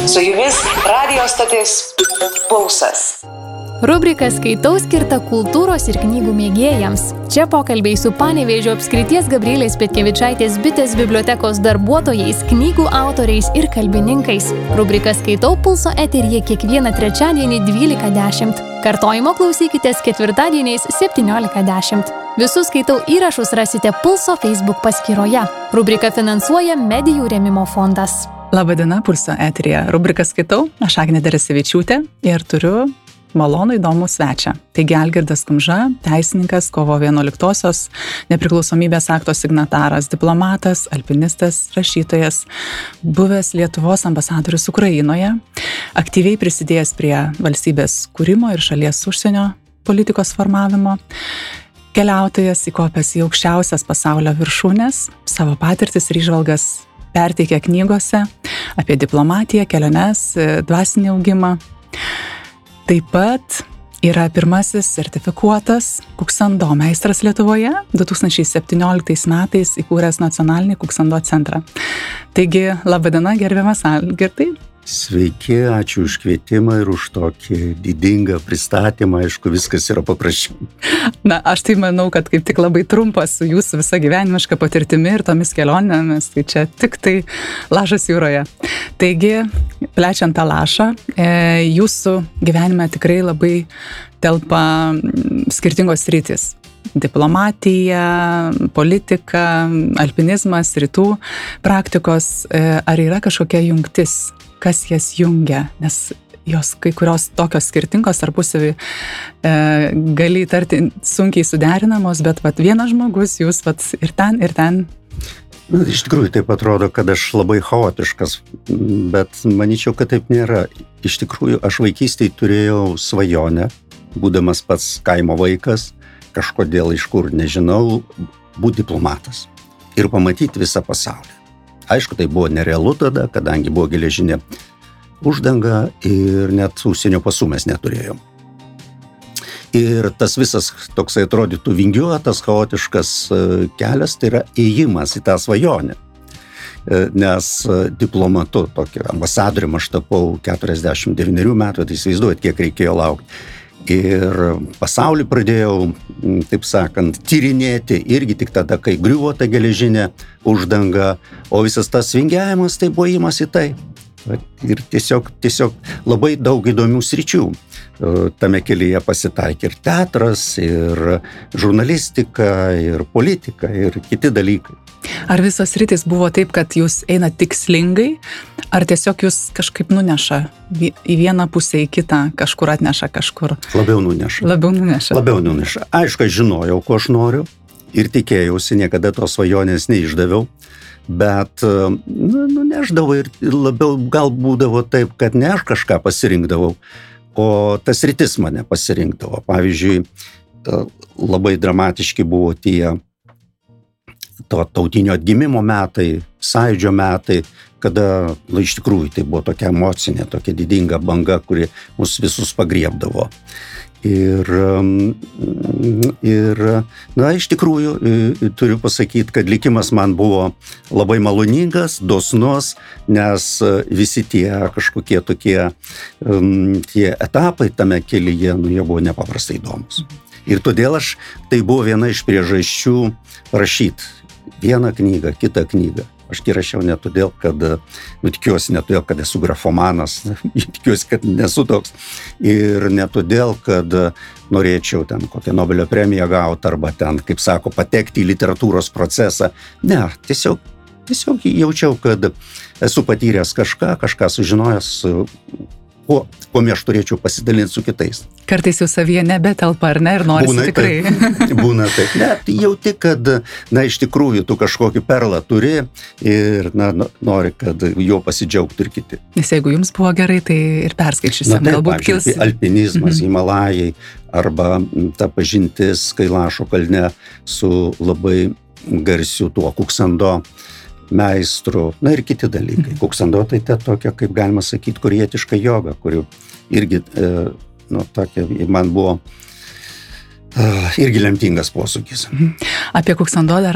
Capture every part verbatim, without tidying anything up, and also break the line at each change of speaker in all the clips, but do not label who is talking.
Su jumis radio stotis Pulsas.
Rubrika Skaitau skirta kultūros ir knygų mėgėjams. Čia pokalbiai su Panevėžio apskrities Gabrielės Petkevičaitės bitės bibliotekos darbuotojais, knygų autoriais ir kalbininkais. Rubrika Skaitau Pulso eteryje kiekvieną trečiadienį dvylika dešimt. Kartojimo klausykitės ketvirtadieniais septyniolika dešimt. Visus Skaitau įrašus rasite Pulso Facebook paskyroje. Rubrika finansuoja Medijų rėmimo fondas.
Labadiena, Pulso eteryje. Rubrika Skaitau, aš Agnė Deresevičiūtė ir turiu malonų įdomų svečią. Taigi Algirdas Kumža, teisininkas, kovo vienuoliktosios nepriklausomybės akto signataras, diplomatas, alpinistas, rašytojas, buvęs Lietuvos ambasadorius Ukrainoje, aktyviai prisidėjęs prie valstybės kūrimo ir šalies užsienio politikos formavimo, keliautojas įkopęs į aukščiausias pasaulio viršūnes, savo patirtis ir įžvalgas perteikia knygose apie diplomatiją, keliones, dvasinį augimą. Taip pat yra pirmasis sertifikuotas kuksando meistras Lietuvoje, du tūkstančiai septynioliktais metais įkūręs nacionalinį kuksando centrą. Taigi, labadiena, gerbiamas Algirdai.
Sveiki, ačiū už kvietimą ir už tokį didingą pristatymą, aišku, viskas yra paprasčiau.
Na, aš tai manau, kad kaip tik labai trumpas su jūsų visa gyvenimiška patirtimi ir tomis kelionėmis, tai čia tik tai lašas jūroje. Taigi, plečiant tą lašą, jūsų gyvenime tikrai labai telpa skirtingos sritys. Diplomatija, politika, alpinizmas, rytų praktikos. Ar yra kažkokia jungtis? Kas jas jungia? Nes jos kai kurios tokios skirtingos tarpusavy e, gali įtarti sunkiai suderinamos, bet vat, vienas žmogus, jūs vat, ir ten, ir ten.
Na, iš tikrųjų taip atrodo, kad aš labai chaotiškas, bet manyčiau, kad taip nėra. Iš tikrųjų, aš vaikystėje turėjau svajonę, būdamas pats kaimo vaikas, kažkodėl iš kur nežinau, būti diplomatas ir pamatyti visą pasaulį. Aišku, tai buvo nerealu tada, kadangi buvo geležinė uždanga ir net užsienio pasų mes neturėjom. Ir tas visas toksai atrodytų vingiuotas, chaotiškas kelias, tai yra ėjimas į tą svajonę. Nes diplomatu, tokį ambasadorium aš tapau keturiasdešimt devynerių metų, tai įsivaizduojat, kiek reikėjo laukti. Ir pasaulį pradėjau, taip sakant, tyrinėti irgi tik tada, kai griuvo ta geležinė uždanga, o visas tas vingiavimas tai buvo įimas į tai. Ir tiesiog, tiesiog labai daug įdomių sričių. Tame kelyje pasitaikė ir teatras, ir žurnalistika, ir politika, ir kiti dalykai.
Ar visos sritys buvo taip, kad jūs einat tikslingai, ar tiesiog jūs kažkaip nuneša į vieną pusę, į kitą, kažkur atneša kažkur? Labiau nuneša. Labiau nuneša.
Labiau nuneša. Aišku, aš žinojau, ko aš noriu ir tikėjausi, niekada tos svajonės neišdaviau, bet nu, nuneždavau ir labiau gal būdavo taip, kad ne aš kažką pasirinkdavau, o tas sritis mane pasirinkdavo. Pavyzdžiui, labai dramatiški buvo tie to tautinio atgimimo metai, sąjūdžio metai, kada, nu, iš tikrųjų, tai buvo tokia emocinė, tokia didinga banga, kuri mus visus pagriebdavo. Ir, ir na, iš tikrųjų, turiu pasakyti, kad likimas man buvo labai maloningas, dosnus, nes visi tie kažkokie tokie tie etapai tame kelyje, nu, jie buvo nepaprastai įdomus. Ir todėl aš, tai buvo viena iš priežasčių rašyti vieną knygą, kitą knygą. Aš tai rašiau ne todėl, kad, nu, tikiuosi ne todėl, kad esu grafomanas, tikiuosi, kad nesu toks. Ir ne todėl, kad norėčiau ten kokią Nobelio premiją gauti, arba ten, kaip sako, patekti į literatūros procesą. Ne, tiesiog, tiesiog jaučiau, kad esu patyręs kažką, kažką sužinojęs, kuo, kuo aš turėčiau pasidalinti su kitais.
Kartais jau savyje nebetelpa, ar ne, ir norisi
būna
tikrai.
Taip, būna taip. Ne, jauti, kad, na, iš tikrųjų, tu kažkokį perlą turi ir, na, nori, kad jo pasidžiaugtų ir kiti.
Nes jeigu jums buvo gerai, tai ir perskaičiusim,
na, taip,
galbūt kils.
Alpinizmas,
mhm.
Himalajai, arba ta pažintis Kailašo kalne su labai garsiu tuo kuksando meistru, na ir kiti dalykai. Mhm. Kuksando tai ta tokia, kaip galima sakyti, korietiška joga, kuri irgi, e, nu, tokia, man buvo uh, irgi lemtingas posūkis.
Apie kuksando dar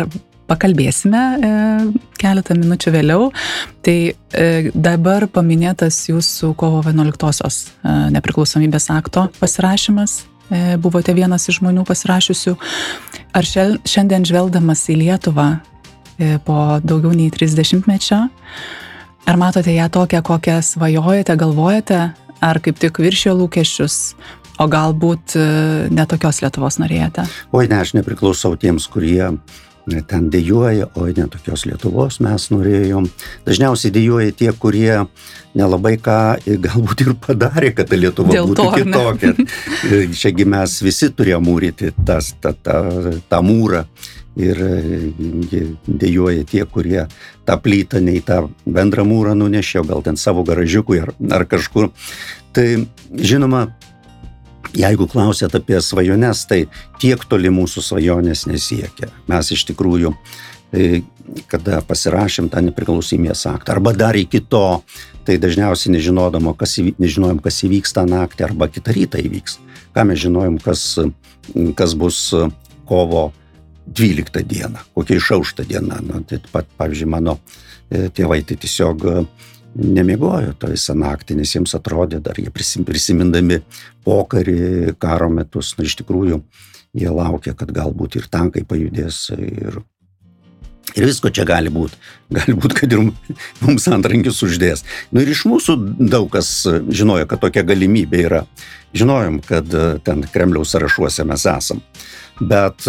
pakalbėsime e, keletą minučių vėliau. Tai e, dabar paminėtas jūsų kovo vienuoliktosios e, nepriklausomybės akto pasirašymas. E, buvote vienas iš žmonių pasirašiusių. Ar šel, šiandien žvelgdamas į Lietuvą e, po daugiau nei trisdešimtmečio, ar matote ją tokią, kokią svajojate, galvojate, ar kaip tik viršijo lūkesčius, o galbūt netokios Lietuvos norėjote?
Oi, ne, aš nepriklausau tiems, kurie ten dejuoja, oi, netokios Lietuvos mes norėjom. Dažniausiai dejuoja tie, kurie nelabai ką galbūt ir padarė, kad ta Lietuva
Dėl
būtų
to,
kitokia. Čiagi mes visi turėjome mūryti tas, tą, tą, tą mūrą. Ir dejuoja tie, kurie tą plytą, nei tą bendrą mūrą nunešė, gal ten savo garažiukui ar, ar kažkur. Tai, žinoma, jeigu klausėt apie svajones, tai tiek toli mūsų svajonės nesiekia. Mes iš tikrųjų, kada pasirašėm tą nepriklausomybės aktą, arba dar iki to, tai dažniausiai nežinodama, kas įvyks, nežinojom, kas įvyks tą naktį, arba kitą rytą įvyks. Ką mes žinojom, kas, kas bus kovo dvyliktą dieną, kokia išaušta diena. Nu, tai pat, pavyzdžiui, mano tėvai tai tiesiog nemiegojo tą visą naktį, nes jiems atrodė, dar jie prisimindami pokarį, karo metus, na, iš tikrųjų, jie laukia, kad galbūt ir tankai pajudės ir, ir visko čia gali būti. Gali būti, kad ir mums antrankius uždės. Nu, ir iš mūsų daug kas žinojo, kad tokia galimybė yra. Žinojom, kad ten Kremliaus sąrašuose mes esam. Bet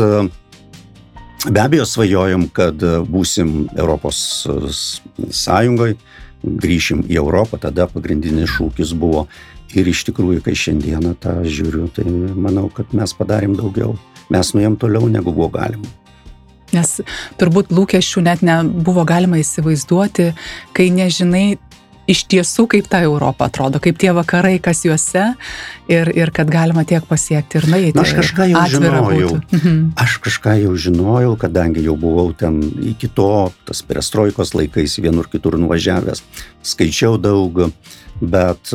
be abejo svajojom, kad būsim Europos Sąjungoje, grįšim į Europą, tada pagrindinis šūkis buvo. Ir iš tikrųjų, kai šiandieną tą žiūriu, tai manau, kad mes padarėm daugiau. Mes nuėjom toliau, negu buvo galima.
Nes turbūt lūkesčių net nebuvo galima įsivaizduoti, kai nežinai iš tiesų, kaip ta Europa atrodo, kaip tie vakarai, kas juose, ir, ir kad galima tiek pasiekti ir nueiti.
Na, aš kažką jau žinojau.
Mhm.
Aš kažką jau žinojau, kadangi jau buvau ten iki to, tas perestroikos laikais vienur kitur nuvažiavęs. Skaičiau daug, bet,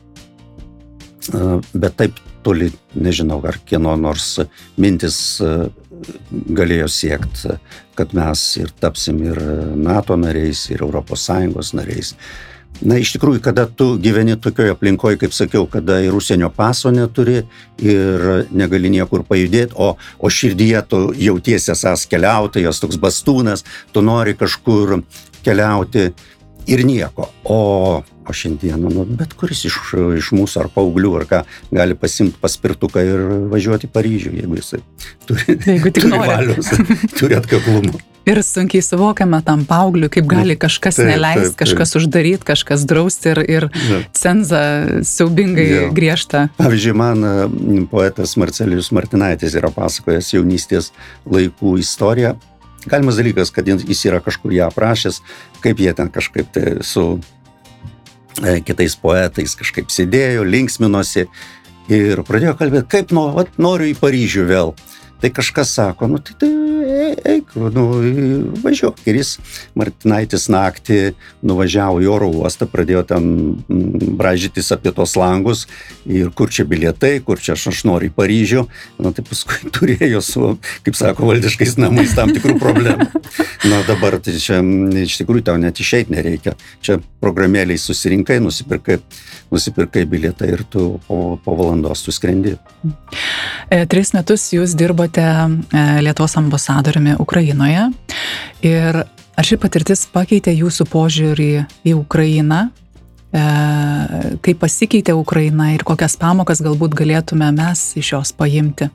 bet taip toli, nežinau, ar kieno nors mintis galėjo siekti, kad mes ir tapsim ir NATO nariais, ir Europos Sąjungos nariais. Na, iš tikrųjų, kada tu gyveni tokioje aplinkoje, kaip sakiau, kada ir užsienio paso neturi ir negali niekur pajudėti, o, o širdyje tu jautiesi esas keliautojas, toks bastūnas, tu nori kažkur keliauti ir nieko. O, o šiandieną, nu, bet kuris iš, iš mūsų ar paauglių, ar ką, gali pasimti paspirtuką ir važiuoti į Paryžių, jeigu jisai turi,
jeigu tik
turi valios, turi atkaklumo.
Ir sunkiai suvokiame tam paaugliui, kaip gali kažkas taip, neleist, taip, taip. kažkas uždaryti, kažkas drausti ir, ir cenzą siaubingai ja. griežtą.
Pavyzdžiui, man poetas Marcelijus Martinaitis yra pasakojęs jaunystės laikų istoriją. Galimas dalykas, kad jis yra kažkur ją aprašęs, kaip jie ten kažkaip tai su e, kitais poetais kažkaip sėdėjo, linksminosi ir pradėjo kalbėti, kaip nu, vat, noriu į Paryžių vėl. Tai kažkas sako, nu tai, tai eik, nu, važiuok. Ir jis, Martinaitis, naktį nuvažiavo į oro uostą, pradėjo ten bražytis apie tos langus ir kur čia bilietai, kur čia aš, aš noriu į Paryžių. Nu, tai paskui turėjo su, kaip sako, valdiškais namais tam tikrų problemų. Na, dabar tai čia iš tikrųjų tau net išeit nereikia. Čia programėliai susirinkai, nusipirkai, nusipirkai bilietą ir tu po, po valandos tu skrendi.
E, tris metus jūs dirbote Lietuvos ambasadoriumi Ukrainoje. Ir ar ši patirtis pakeitė jūsų požiūrį į Ukrainą? E, kaip pasikeitė Ukraina ir kokias pamokas galbūt galėtume mes iš jos paimti?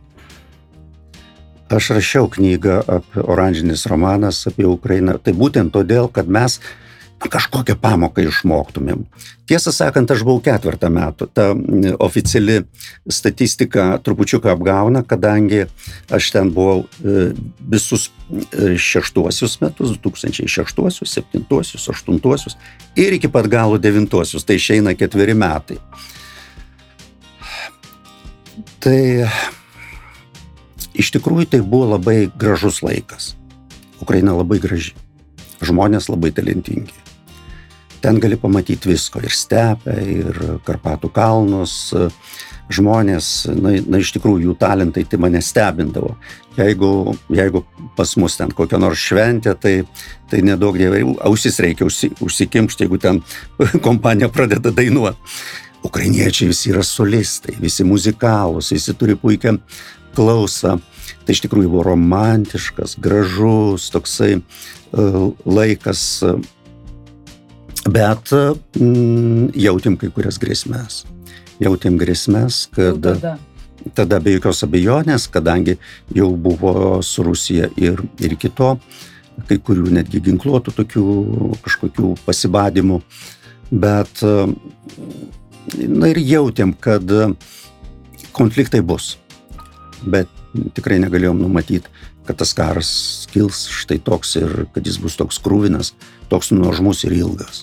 Aš rašiau knygą apie oranžinis romanas apie Ukrainą. Tai būtent todėl, kad mes kažkokią pamoką išmoktumėm. Tiesą sakant, aš buvau ketvirtą metų. Ta oficiali statistika trupučiuką apgauna, kadangi aš ten buvau visus šeštuosius metus, du tūkstančiai šeštuosius, septintuosius, aštuntuosius ir iki pat galo devintuosius. Tai išeina ketveri metai. Tai iš tikrųjų tai buvo labai gražus laikas. Ukraina labai graži. Žmonės labai talentingi. Ten gali pamatyti visko, ir stepę, ir Karpatų kalnus, žmonės, na, na iš tikrųjų jų talentai tai mane stebindavo. Jeigu, jeigu pas mus ten kokia nors šventė, tai, tai nedaug dievai, ausis reikia užsi, užsikimšti, jeigu ten kompanija pradeda dainuoti. Ukrainiečiai visi yra solistai, visi muzikalūs, visi turi puikią klausą. Tai iš tikrųjų buvo romantiškas, gražus, toksai uh, laikas, bet mm, jautėm kai kurias grėsmes. Jautėm grėsmes, kad tada. tada be jokios abejonės, kadangi jau buvo su Rusija ir, ir kito, kai kurių netgi ginkluotų tokių kažkokių pasibadymų, bet na ir jautėm, kad konfliktai bus, bet tikrai negalėjom numatyti, kad tas karas kils štai toks ir kad jis bus toks krūvinas, toks nuožmus ir ilgas.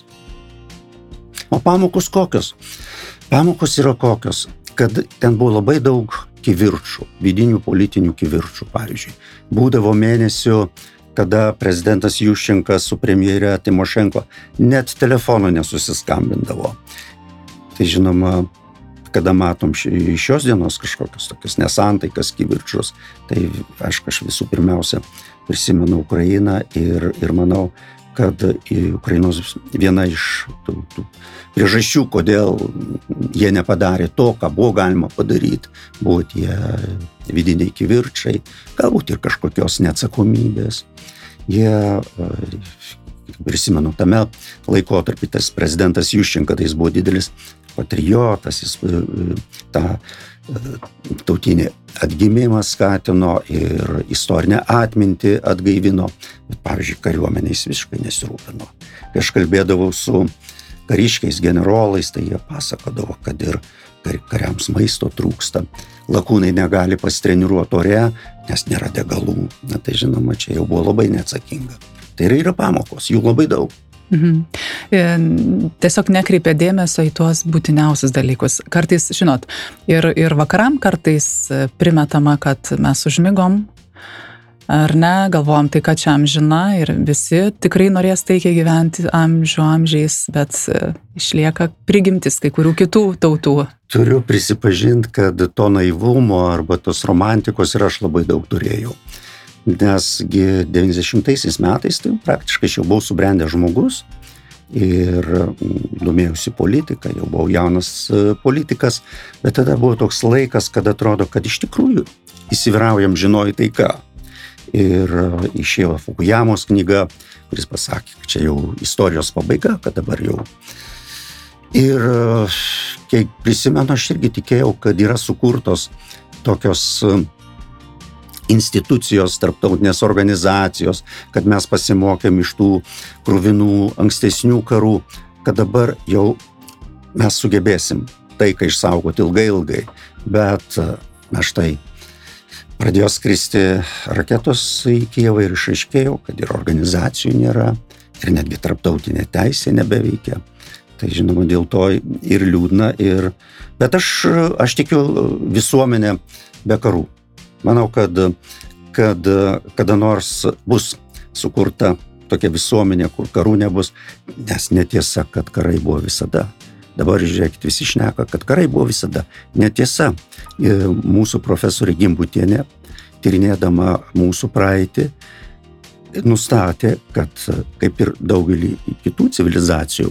O pamokos kokios? Pamokos yra kokios, kad ten buvo labai daug kivirčų, vidinių politinių kivirčų, pavyzdžiui. Būdavo mėnesių, kada prezidentas Juščenka su premjere Timošenko net telefono nesusiskambindavo. Tai žinoma, kada matom iš šios dienos kažkokios tokios nesantaikas, kivirčius, tai aš kažkaip visų pirmiausia prisimenu Ukrainą ir, ir manau, kad Ukrainos viena iš tų, tų priežasčių, kodėl jie nepadarė to, ką buvo galima padaryti, buvo tie vidiniai kivirčiai, galbūt ir kažkokios neatsakomybės. Jie, prisimenu, tame laikotarpį tas prezidentas Juščenka, tai jis buvo didelis patriotas, jis tą tautinį atgimimą skatino ir istorinę atmintį atgaivino, bet, pavyzdžiui, kariuomeniais visiškai nesirūpino. Kai aš kalbėdavau su kariškiais, generolais, tai jie pasakodavo, kad ir kariams maisto trūksta, lakūnai negali pasitreniruoti ore, nes nėra degalų. Na tai žinoma, čia jau buvo labai neatsakinga. Tai yra pamokos, jų labai daug.
Mhm. Tiesiog nekreipia dėmesio į tuos būtiniausius dalykus. Kartais, žinot, ir, ir vakaram kartais primetama, kad mes užmigom, ar ne, galvojam tai, kad čia amžina ir visi tikrai norės taikiai gyventi amžių amžiais, bet išlieka prigimtis kai kurių kitų tautų.
Turiu prisipažinti, kad to naivumo arba tos romantikos ir aš labai daug turėjau. Nesgi devyniasdešimtaisiais metais tai praktiškai jau buvau subrendęs žmogus ir domėjausi politiką, jau buvau jaunas politikas, bet tada buvo toks laikas, kad atrodo, kad iš tikrųjų įsivyraujam žinoji taika. Ir išėjo Fukuyamos knyga, kuris pasakė, kad čia jau istorijos pabaiga, kad dabar jau. Ir kai prisimenu, aš irgi tikėjau, kad yra sukurtos tokios institucijos, tarptautinės organizacijos, kad mes pasimokėm iš tų kruvinų ankstesnių karų, kad dabar jau mes sugebėsim taiką išsaugoti ilgai ilgai. Bet na štai pradėjo skristi raketos į Kijevą ir išaiškėjo, kad ir organizacijų nėra, ir netgi tarptautinė teisė nebeveikia. Tai žinoma, dėl to ir liūdna, ir... bet aš, aš tikiu visuomenę be karų. Manau, kad, kad kada nors bus sukurta tokia visuomenė, kur karų nebus, nes netiesa, kad karai buvo visada. Dabar žiūrėkit, visi šneka, kad karai buvo visada. Netiesa. Mūsų profesorė Gimbutienė, tyrinėdama mūsų praeitį, nustatė, kad kaip ir daugelį kitų civilizacijų,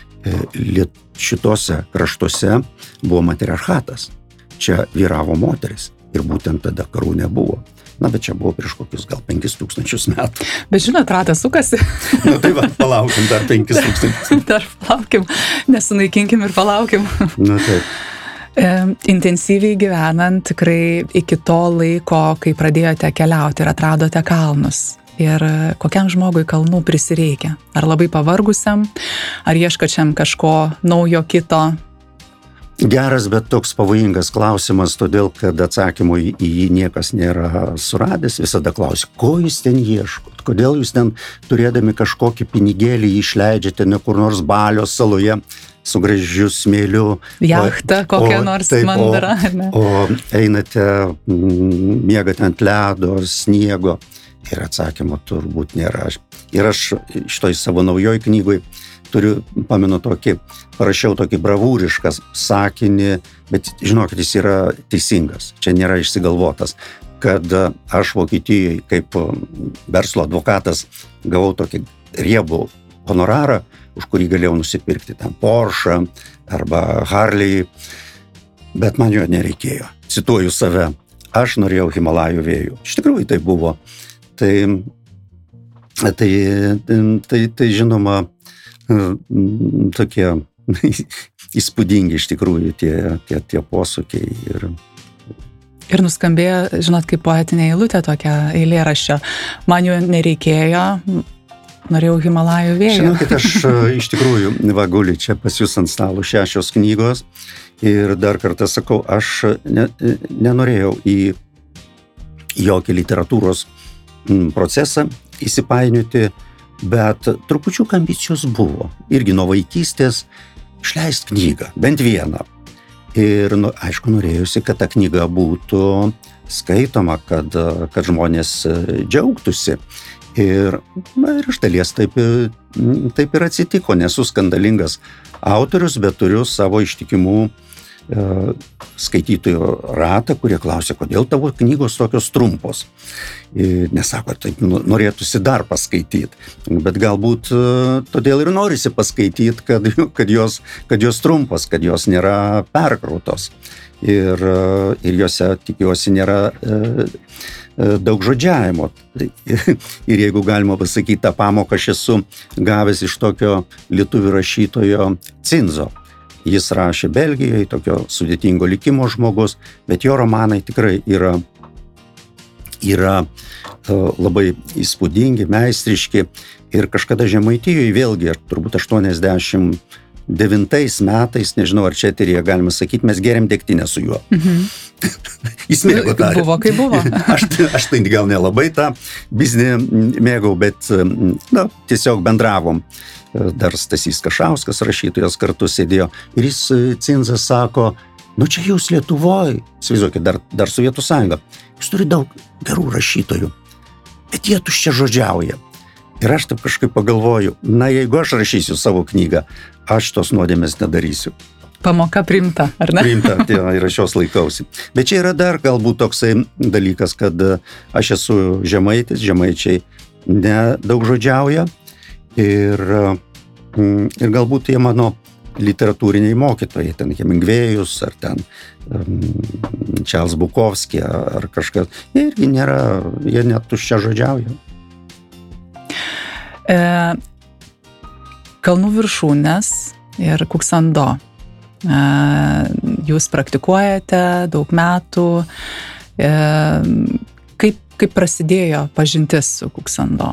šitose kraštuose buvo matriarchatas. Čia vyravo moteris. Ir būtent tada karų nebuvo. Na, bet čia buvo prieš kokius gal penkis tūkstančius metų.
Bet žinot, ratas sukasi.
Na, tai va, palaukim dar penkis tūkstančius.
Dar palaukim, nesunaikinkim ir palaukim.
Na, taip.
E, intensyviai gyvenant tikrai iki to laiko, kai pradėjote keliauti ir atradote kalnus. Ir kokiam žmogui kalnų prisireikia? Ar labai pavargusiam, ar ieškačiam kažko naujo kito?
Geras, bet toks pavojingas klausimas, todėl, kad atsakymų į jį niekas nėra suradęs. Visada klausia, ko jūs ten ieškot? Kodėl jūs ten turėdami kažkokį pinigėlį išleidžiate ne kur nors Balio saloje su gražiu smėliu?
Jachtą kokią nors mandara.
O, o einate, miegate ant ledo, sniego. Ir atsakymo turbūt nėra. Ir aš šitoj savo naujoj knygoj turiu, pamenu tokį, parašiau tokį bravūrišką sakinį, bet žinokit, jis yra teisingas, čia nėra išsigalvotas, kad aš Vokietijoje kaip verslo advokatas gavau tokį riebų honorarą, už kurį galėjau nusipirkti ten Porsche arba Harley, bet man jo nereikėjo. Cituoju save, aš norėjau Himalajų vėjų. Iš tikrųjų tai buvo. Tai, tai, tai, tai žinoma, tokie įspūdingi iš tikrųjų tie, tie, tie posūkiai. Ir,
ir nuskambėjo, žinot, kaip poetinė eilutė tokia eilėraščio. Man jo nereikėjo, norėjau Himalajų vėjų.
Žinokit, aš iš tikrųjų, va, guli čia pas jūs ant stalo šešios knygos ir dar kartą sakau, aš ne, nenorėjau į jokį literatūros procesą įsipainioti, bet trupučiuką ambicijos buvo. Irgi nuo vaikystės išleist knygą, bent vieną. Ir, nu, aišku, norėjusi, kad ta knyga būtų skaitoma, kad, kad žmonės džiaugtųsi. Ir, na, ir iš dalies taip, taip ir atsitiko. Nesu skandalingas autorius, bet turiu savo ištikimų e, skaitytojų ratą, kurie klausia, kodėl tavo knygos tokios trumpos. Ir nesako, taip norėtųsi dar paskaityti, bet galbūt e, todėl ir norisi paskaityti, kad, kad, jos, kad jos trumpos, kad jos nėra perkrautos. Ir, ir jose, tikiuosi, nėra e, daug žodžiavimo. Ir jeigu galima pasakyti, tą pamoką aš esu gavęs iš tokio lietuvių rašytojo Cinzo. Jis rašė Belgijoje, tokio sudėtingo likimo žmogus, bet jo romanai tikrai yra, yra labai įspūdingi, meistriški. Ir kažkada Žemaitijoje, vėlgi, turbūt aštuoniasdešimt devintais metais, nežinau, ar čia eteryje galima sakyti, mes geriam degtinę su juo. Mhm. Jis mėgo tą.
Buvo, kaip buvo.
aš, aš tai gal nelabai tą biznį mėgau, bet na, tiesiog bendravom. Dar Stasys Kašauskas, rašytojas, kartu sėdėjo. Ir jis, Cinzas, sako, nu čia jūs Lietuvoj, įsivaizduokit, dar, dar Sovietų sąjunga, jūs turi daug gerų rašytojų, bet jie tuščia žodžiauja. Ir aš taip kažkaip pagalvoju, na jeigu aš rašysiu savo knygą, aš tos nuodėmės nedarysiu.
Pamoka priimta, ar ne?
Priimta, tai ir aš jos laikausi. Bet čia yra dar galbūt toksai dalykas, kad aš esu žemaitis, žemaičiai nedaug žodžiauja ir, ir galbūt jie mano literatūriniai mokytojai, ten Hemingvėjus ar ten um, Čarls Bukovski ar kažkas, jie irgi nėra, jie net tuščia žodžiauja.
E, Kalnų viršūnės ir Kuksando. E, jūs praktikuojate daug metų. E, kaip, kaip prasidėjo pažintis su Kuksando?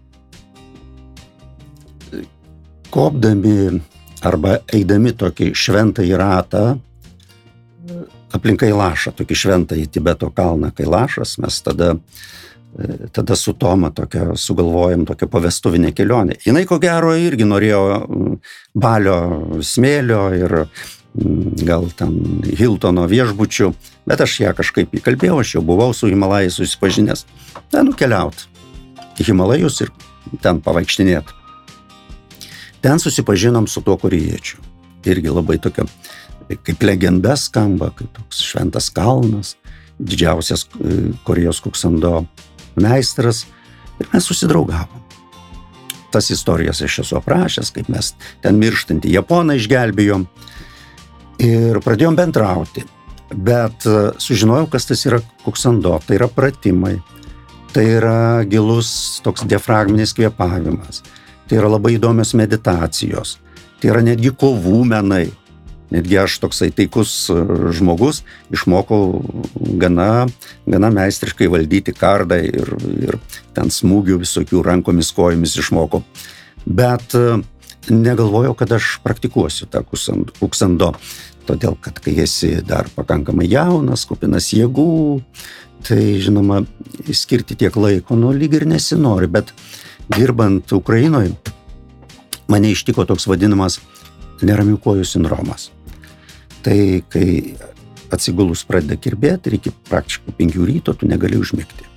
Kopdami arba eidami tokį šventąjį ratą aplink Kailašą, tokį šventąjį Tibeto kalną Kailašas, mes tada Tada su Toma tokia, sugalvojom tokią pavestuvinę kelionę. Jinai ko gero irgi norėjo balio smėlio ir gal ten Hiltono viešbučių, bet aš ją kažkaip įkalbėjau, aš jau buvau su Himalajais susipažinęs. Na, nukeliaut į Himalajus ir ten pavaikštinėt. Ten susipažinom su tuo korėjiečiu. Irgi labai tokia, kaip legenda skamba, kaip toks šventas kalnas, didžiausias Korėjos Kuksando meistras, ir mes susidraugavom. Tas istorijas aš esu aprašęs, kaip mes ten mirštantį Japoną išgelbėjom ir pradėjom bendrauti. Bet sužinojau, kas tas yra Kuksando, tai yra pratimai, tai yra gilus toks diafragminis kvėpavimas, tai yra labai įdomios meditacijos, tai yra netgi kovų menai. Netgi aš toksai taikus žmogus išmokau gana, gana meistriškai valdyti kardą ir, ir ten smūgių visokių rankomis, kojomis išmokau. Bet negalvojau, kad aš praktikuosiu tą Kuksando, todėl kad kai esi dar pakankamai jaunas, kupinas jėgų, tai žinoma, skirti tiek laiko, nu lyg ir nesinori, bet dirbant Ukrainoje mane ištiko toks vadinamas neramių kojų sindromas. Tai kai atsigulus pradeda kirbėti ir iki praktiškai penkių ryto tu negali užmigti.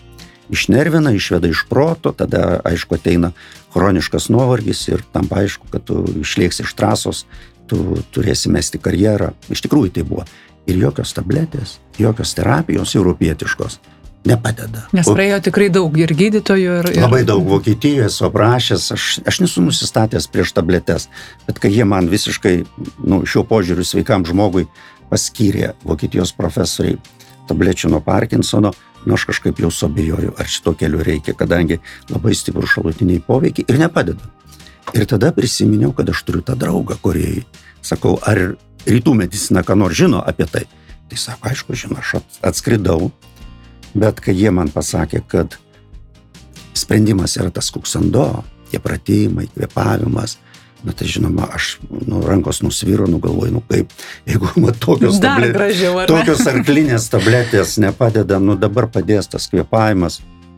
išnervina, išveda iš proto, tada, aišku, ateina chroniškas nuovargis ir tam aišku, kad tu išlėksi iš trasos, tu turėsi mesti karjerą. Iš tikrųjų tai buvo. Ir jokios tabletės, jokios terapijos europietiškos nepadeda.
Nes praėjo tikrai daug ir gydytojų, ir... ir...
Labai daug Vokietijoje esu aprašęs, aš, aš nesu nusistatęs prieš tabletes, bet kai jie man visiškai, nu, šiuo požiūriu sveikam žmogui paskyrė Vokietijos profesoriai tablečių nuo Parkinsono, nu aš kažkaip jau suabejoju, ar šito keliu reikia, kadangi labai stiprų šalutiniai poveikiai ir nepadeda. Ir tada prisiminiau, kad aš turiu tą draugą Korėjai. Sakau, ar rytų medicina ką nors žino apie tai? Tai sako, aišku, žino, aš atskridau, bet kai jie man pasakė, kad sprendimas yra tas kuksando, tie pratimai, kvėpavimas, na tai žinoma, aš nu, rankos nusviro, nu galvoju, nu kaip, jeigu man tokios, tablet... gražiau, tokios arklinės tabletės nepadeda, nu dabar padės tas kvėpavimas.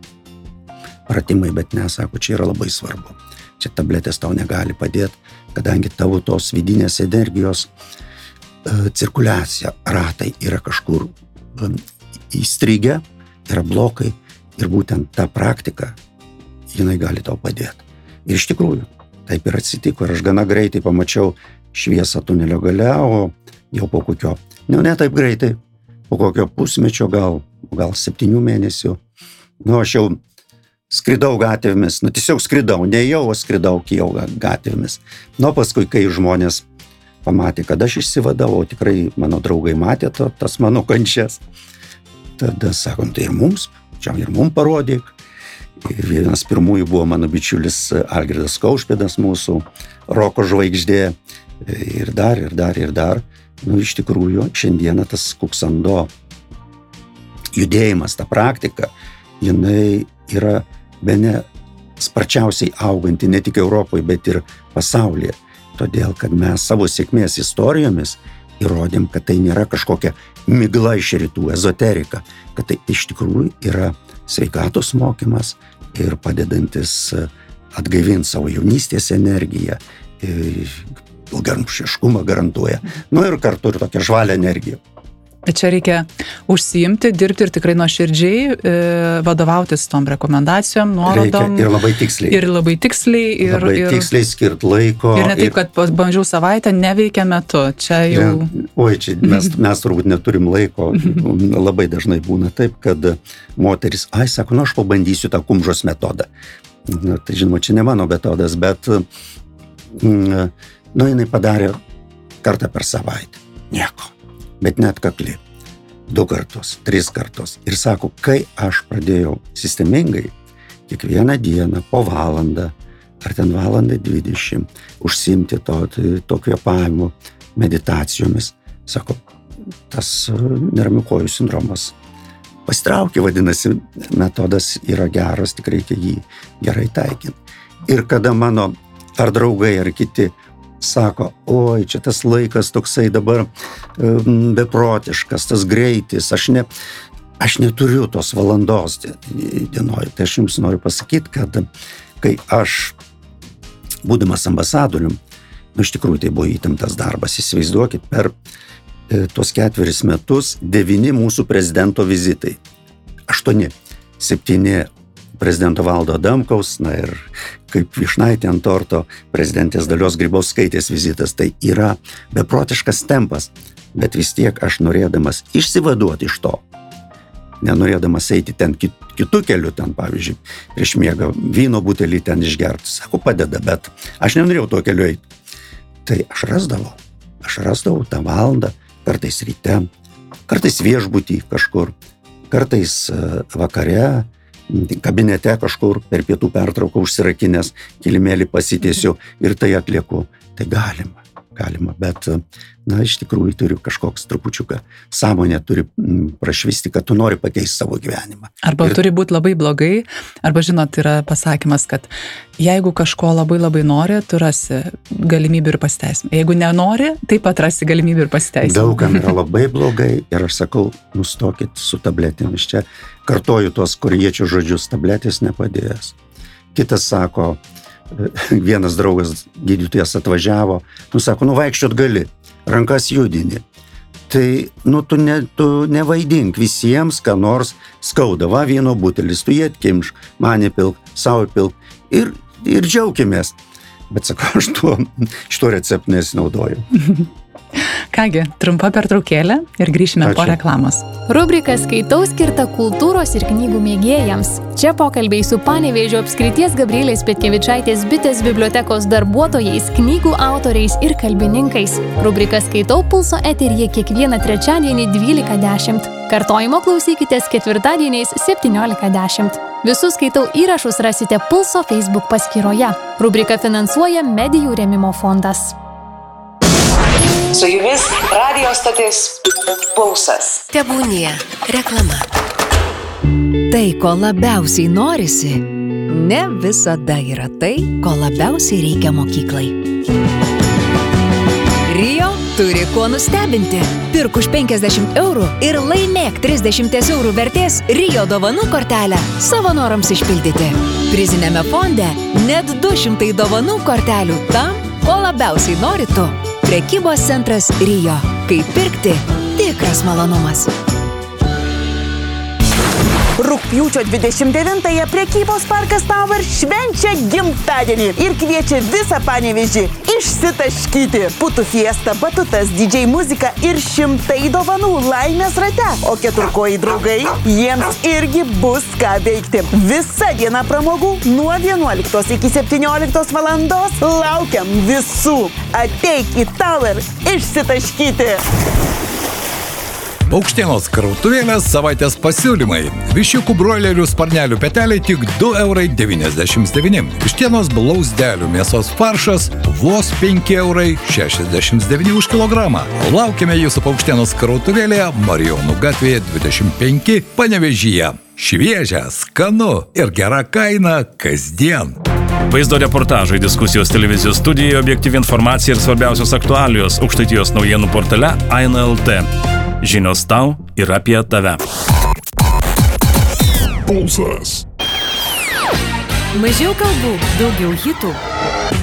Pratimai, bet ne, sako, čia yra labai svarbu. Čia tabletės tau negali padėti, kadangi tavo tos vidinės energijos e, cirkuliacija, ratai yra kažkur e, įstrigę, yra blokai ir būtent ta praktika, jinai gali tau padėti. Ir iš tikrųjų, taip ir atsitiko ir aš gana greitai pamačiau šviesą tunelio gale, o jau po kokio, nu ne taip greitai, po kokio pusmečio, gal, gal septynių mėnesių, nu aš jau skridau gatvėmis, nu tiesiog skridau, ne jau, o skridau jau gatvėmis. Nu paskui, kai žmonės pamatė, kad aš išsivadavau, tikrai mano draugai matė to, tas mano kančias, tada sakom, tai ir mums, čia ir mums parodyk. Ir vienas pirmųjų buvo mano bičiulis Algirdas Kaušpėdas, mūsų roko žvaigždė. Ir dar, ir dar, ir dar. Nu, iš tikrųjų, šiandieną tas kuksando judėjimas, ta praktika, jinai yra bene sparčiausiai auganti ne tik Europoje, bet ir pasaulyje. Todėl, kad mes savo sėkmės istorijomis įrodėm, kad tai nėra kažkokia migla iš rytų, ezoterika, kad tai iš tikrųjų yra sveikatos mokymas ir padedantis atgaivinti savo jaunystės energiją, ilgaamžiškumą garantuoja. Nu ir kartu ir tokią žvalią energiją.
Bet čia reikia užsiimti, dirbti ir tikrai nuoširdžiai e, vadovautis tom rekomendacijom, nuorodom.
Reikia ir labai tiksliai.
Ir labai tiksliai. Ir,
labai ir, tiksliai skirt laiko.
Ir ne taip, ir... kad bandžiau savaitę, neveikia metu. Čia jau...
Ja, oi, čia mes, mes turbūt neturim laiko. Labai dažnai būna taip, kad moteris, ai, sako, nu aš pabandysiu tą kumžos metodą. Na, tai žinoma, čia ne mano metodas, bet nu, jinai padarė kartą per savaitę. Nieko. Bet net kakli. Du kartus, tris kartus. Ir sako, kai aš pradėjau sistemingai, kiekvieną dieną po valandą, ar ten valandą dvidešimt, užsiimti to, to kvėpavimo meditacijomis, sako, tas neramių kojų sindromas pasitraukė, vadinasi, metodas yra geras, tik reikia jį gerai taikinti. Ir kada mano ar draugai, ar kiti sako, oi, čia tas laikas toksai dabar um, beprotiškas, tas greitis, aš, ne, aš neturiu tos valandos dienoje. Tai aš jums noriu pasakyti, kad kai aš, būdamas ambasadorium, nu iš tikrųjų tai buvo įtemptas darbas, įsivaizduokit, per e, tos ketveris metus devyni mūsų prezidento vizitai, aštuoni, septyni prezidento Valdo Adamkaus, na ir kaip vyšnaitė ant torto prezidentės Dalios Grybauskaitės vizitas, tai yra beprotiškas tempas, bet vis tiek aš norėdamas išsivaduoti iš to, nenorėdamas eiti ten kit, kitų kelių, ten pavyzdžiui, prieš miegą vyno butelį ten išgerti, sako, padeda, bet aš nenorėjau to keliu eiti. Tai aš rasdavau, aš rasdavau tą valandą, kartais ryte, kartais viešbutį kažkur, kartais vakare, kabinete kažkur per pietų pertrauką užsirakinęs, kilimėlį pasitiesiu ir tai atlieku. Tai galima, galima, bet, na, iš tikrųjų turiu kažkoks trupučiuką sąmonė turi prašvisti, kad tu nori pakeisti savo gyvenimą.
Arba
ir...
turi būti labai blogai, arba, žinot, yra pasakymas, kad jeigu kažko labai labai nori, tu rasi galimybių ir pasiteisimą. Jeigu nenori, taip pat rasi galimybių ir pasiteisimą.
Daugam yra labai blogai ir aš sakau, nustokit su tabletėmis. Čia kartoju tuos korėjiečių žodžius, tabletės nepadės. Kitas sako, vienas draugas gydytojas atvažiavo, nu sako, nu vaikščiot gali, rankas judini. tai, nu, tu, ne, tu nevaidink visiems, ką nors skauda. Va, vieno butelis, tu jį atkimš, man įpilk, savo įpilk ir, ir džiaukimės. Bet sakau, aš tuo, šito receptu nesinaudoju.
Kągi, trumpa pertraukėlė ir grįšime
Ačiū.
po reklamos.
Rubrika Skaitau skirta kultūros ir knygų mėgėjams. Čia pokalbiai su Panevėžio apskrities Gabrielės Petkevičaitės bitės bibliotekos darbuotojais, knygų autoriais ir kalbininkais. Rubrika Skaitau Pulso eteryje kiekvieną trečiadienį dvylika dešimt. Kartojimo klausykitės ketvirtadieniais septyniolika dešimt. Visus Skaitau įrašus rasite Pulso Facebook paskyroje. Rubrika finansuoja Medijų rėmimo fondas.
Su jumis radio stotis Pulsas.
Tebūnie reklama. Tai, ko labiausiai norisi, ne visada yra tai, ko labiausiai reikia mokyklai. Rio turi kuo nustebinti. Pirk už penkiasdešimt eurų ir laimėk trisdešimt eurų vertės Rio dovanų kortelę savo norams išpildyti. Priziniame fonde net du šimtai dovanų kortelių tam, ko labiausiai nori tu. Prekybos centras Rio. Kaip pirkti tikras malonumas.
Rugpjūčio dvidešimt devintąją prekybos parkas Tower švenčia gimtadienį ir kviečia visą Panevėžį išsitaškyti. Putų fiesta, batutas, D J muzika ir šimtai dovanų laimės rate. O keturkojai draugai, jiems irgi bus ką veikti. Visa diena pramogų nuo vienuoliktos iki septynioliktos valandos. Laukiam visų. Ateik į Tower išsitaškyti.
Paukštienos krautuvėlės savaitės pasiūlymai. Viščiukų broilerių sparnelių peteliai tik du eurai devyniasdešimt devyni. Vištienos blauzdelių mėsos faršas vos penki eurai šešiasdešimt devyni už kilogramą. Laukiame jūsų Paukštienos krautuvėlėje Marijonų gatvėje dvidešimt penki Panevėžyje. Šviežia, skanu ir gera kaina kasdien.
Vaizdo reportažai, diskusijos televizijos studijoje, objektyvi informacija ir svarbiausios aktualijos Aukštaitijos naujienų portale Aina L T. Žinios tau ir apie tave.
Pulsas.
Mažiau kalbų, daugiau hitų.